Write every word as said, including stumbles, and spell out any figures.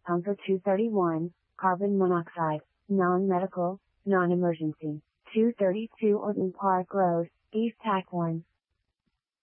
Pumper two thirty-one, carbon monoxide, non-medical, non-emergency, two thirty-two Orton Park Road, East Tack one.